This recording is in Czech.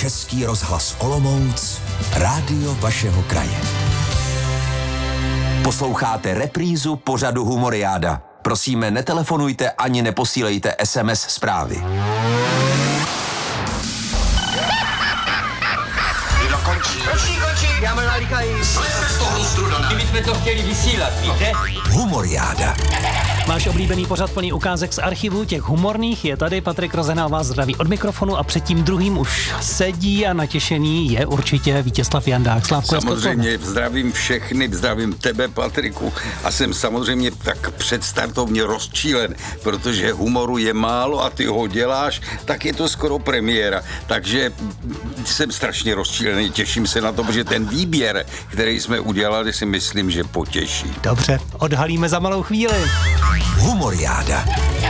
Český rozhlas Olomouc, rádio vašeho kraje. Posloucháte reprízu pořadu Humoriáda. Prosíme, netelefonujte ani neposílejte SMS zprávy. Končí, já mám nalíkají. My jsme to chtěli vysílat, víte? Humoriáda. Váš oblíbený pořad plný ukázek z archivu, těch humorných, je tady. Patrik Rozená vás zdraví od mikrofonu a před tím druhým už sedí a natěšený je určitě Vítězslav Jandák. Slávko, samozřejmě zdravím všechny, zdravím tebe, Patriku, a jsem samozřejmě tak předstartovně rozčílen, protože humoru je málo a ty ho děláš, tak je to skoro premiéra. Takže jsem strašně rozčílený, těším se na to, protože ten výběr, který jsme udělali, si myslím, že potěší. Dobře, odhalíme za malou chvíli. Humoriáda.